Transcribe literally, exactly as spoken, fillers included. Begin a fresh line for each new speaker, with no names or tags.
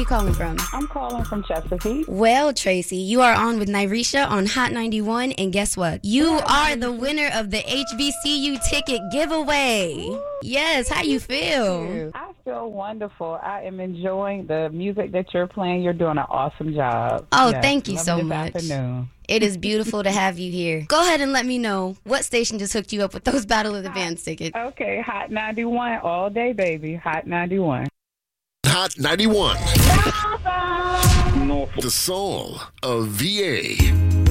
calling from?
I'm calling from Chesapeake.
Well, Tracy, you are on with Nyrisha on Hot ninety-one, and guess what? You are the winner of the H B C U ticket giveaway. Yes, how you feel?
I feel wonderful. I am enjoying the music that you're playing. You're doing an awesome job.
Oh,
yes,
thank you
love
so
this
much.
Afternoon.
It is beautiful to have you here. Go ahead and let me know what station just hooked you up with those Battle of the Bands tickets.
Okay, Hot ninety-one all day, baby. Hot ninety-one.
Hot ninety-one. The soul of V A.